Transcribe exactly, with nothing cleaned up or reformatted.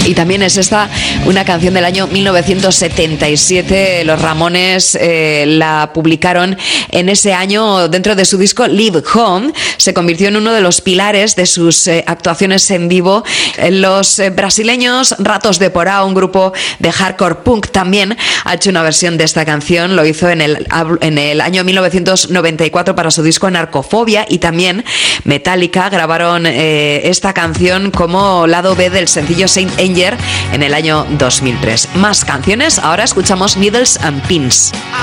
Y también es esta una canción del año mil novecientos setenta y siete. Los Ramones eh, la publicaron en ese año dentro de su disco Live Home. Se convirtió en uno de los pilares de sus eh, actuaciones en vivo. Los eh, brasileños Ratos de Porá, un grupo de hardcore punk, también ha hecho una versión de esta canción. Lo hizo en el, en el año mil novecientos noventa y cuatro para su disco Narcofobia, y también Metallica grabaron eh, esta canción como lado B del sencillo Saint Anger en el año dos mil tres. Más canciones, ahora escuchamos Needles and Pins.